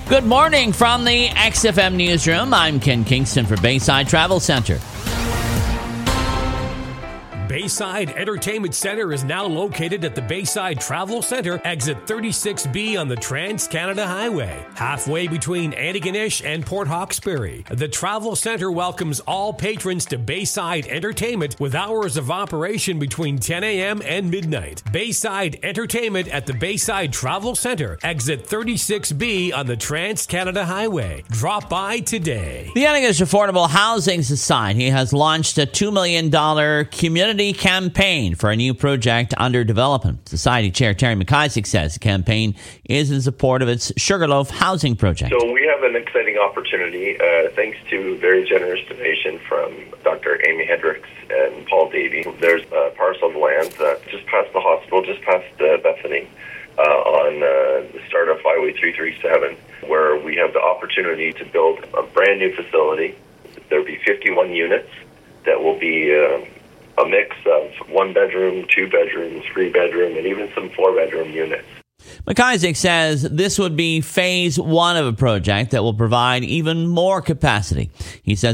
Good morning from the XFM Newsroom. I'm Ken Kingston for Bayside Travel Center. Bayside Entertainment Center is now located at the Bayside Travel Center, exit 36B on the Trans-Canada Highway, halfway between Antigonish and Port Hawkesbury. The Travel Center welcomes all patrons to Bayside Entertainment with hours of operation between 10 a.m. and midnight. Bayside Entertainment at the Bayside Travel Center, exit 36B on the Trans-Canada Highway. Drop by today. The Antigonish Affordable Housing Society has launched a $2 million community campaign for a new project under development. Society Chair Terry McIsaac says the campaign is in support of its Sugarloaf housing project. So we have an exciting opportunity, thanks to very generous donation from Dr. Amy Hendricks and Paul Davey. There's a parcel of land just past the hospital, just past Bethany, on the start of Highway 337, where we have the opportunity to build a brand new facility. There'll be 51 units that will be a mix of 1-bedroom, 2-bedroom, 3-bedroom, and even some 4-bedroom units. McIsaac says this would be phase one of a project that will provide even more capacity. He says